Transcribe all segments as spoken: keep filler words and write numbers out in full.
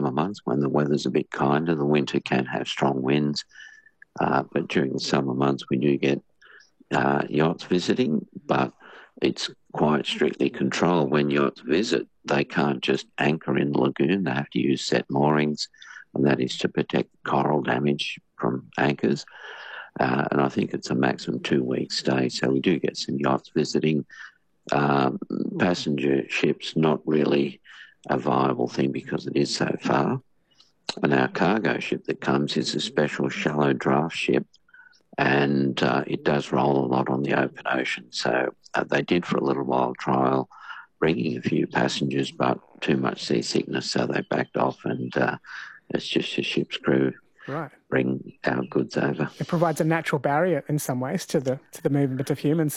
summer months when the weather's a bit kinder. The winter can have strong winds, uh, but during the summer months we do get uh, yachts visiting, but it's quite strictly controlled. When yachts visit, they can't just anchor in the lagoon. They have to use set moorings, and that is to protect coral damage from anchors. Uh, and I think it's a maximum two-week stay, so we do get some yachts visiting. Um, passenger ships, not really a viable thing because it is so far. And our cargo ship that comes is a special shallow draft ship, and uh, it does roll a lot on the open ocean. So uh, they did for a little while trial bringing a few passengers, but too much seasickness, so they backed off, and uh, it's just a ship's crew right. bring our goods over. It provides a natural barrier in some ways to the to the movement of humans.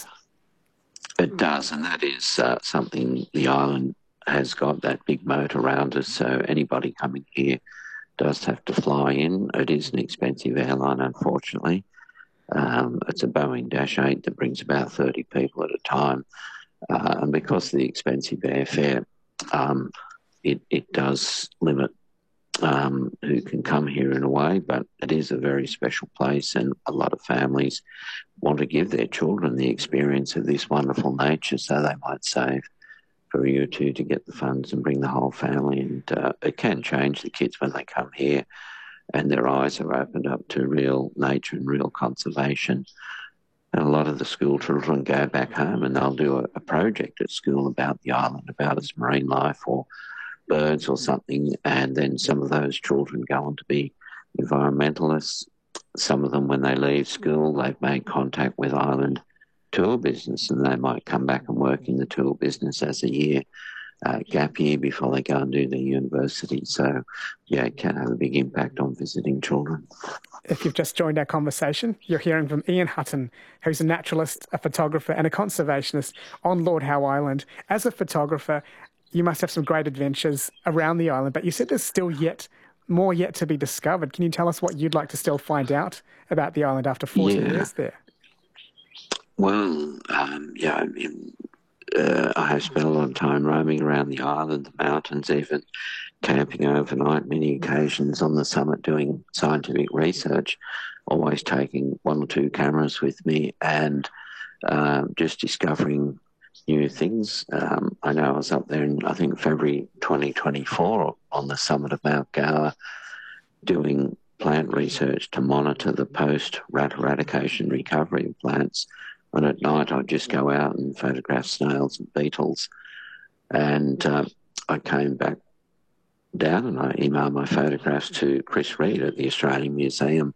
It does, and that is uh, something the island has got, that big moat around us, so anybody coming here does have to fly in. It is an expensive airline, unfortunately. Um, it's a Boeing Dash eight that brings about thirty people at a time, uh, and because of the expensive airfare, um, it, it does limit um, who can come here in a way, but it is a very special place, and a lot of families want to give their children the experience of this wonderful nature, so they might save for a year or two to get the funds and bring the whole family. And uh, it can change the kids when they come here and their eyes are opened up to real nature and real conservation. And a lot of the school children go back home and they'll do a, a project at school about the island, about its marine life or birds or something, and then some of those children go on to be environmentalists. Some of them, when they leave school, they've made contact with island tour business, and they might come back and work in the tour business as a year uh, gap year before they go and do their university. So, yeah, it can have a big impact on visiting children. If you've just joined our conversation, you're hearing from Ian Hutton, who's a naturalist, a photographer and a conservationist on Lord Howe Island. As a photographer, you must have some great adventures around the island, but you said there's still yet more yet to be discovered. Can you tell us what you'd like to still find out about the island after forty yeah. years there? Well, um, yeah, I mean, uh, I have spent a lot of time roaming around the island, the mountains, even camping overnight, many occasions on the summit doing scientific research, always taking one or two cameras with me and uh, just discovering new things. Um, I know I was up there in, I think, February twenty twenty-four on the summit of Mount Gower doing plant research to monitor the post-rat eradication recovery of plants. And at night I'd just go out and photograph snails and beetles. And uh, I came back down and I emailed my photographs to Chris Reed at the Australian Museum.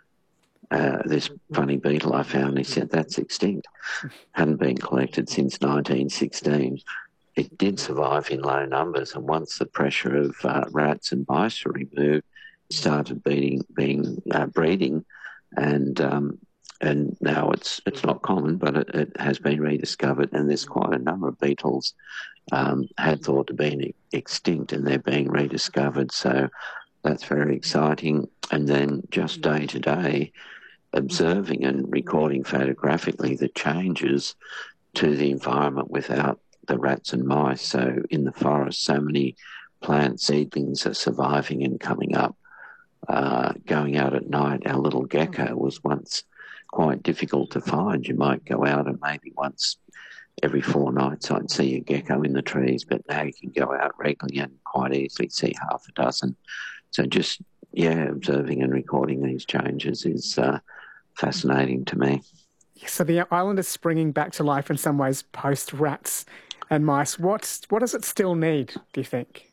Uh, this funny beetle I found, he said, that's extinct. Hadn't been collected since nineteen sixteen. It did survive in low numbers, and once the pressure of uh, rats and mice were removed, it started beating, being uh, breeding, and um, and now it's it's not common, but it, it has been rediscovered, and there's quite a number of beetles um, had thought to be extinct, and they're being rediscovered. So that's very exciting. And then just day to day, observing and recording photographically the changes to the environment without the rats and mice. So in the forest, so many plant seedlings are surviving and coming up. Uh, going out at night, our little gecko was once quite difficult to find. You might go out and maybe once every four nights I'd see a gecko in the trees, but now you can go out regularly and quite easily see half a dozen. So just, yeah, observing and recording these changes is uh, fascinating to me. So the island is springing back to life in some ways post rats and mice. What what does it still need, do you think?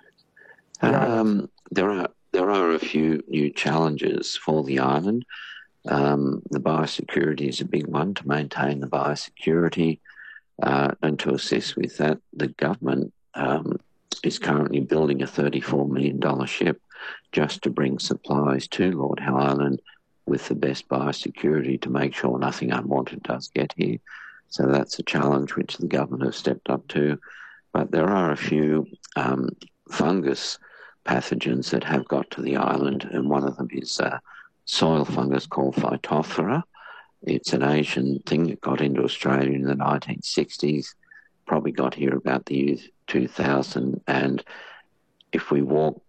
The um, there are there are a few new challenges for the island. Um, the biosecurity is a big one, to maintain the biosecurity, uh, and to assist with that, the government um, is currently building a thirty-four million dollars ship just to bring supplies to Lord Howe Island with the best biosecurity to make sure nothing unwanted does get here. So that's a challenge which the government has stepped up to. But there are a few um, fungus pathogens that have got to the island, and one of them is a soil fungus called Phytophthora. It's an Asian thing that got into Australia in the nineteen sixties, probably got here about the year two thousand, and if we walk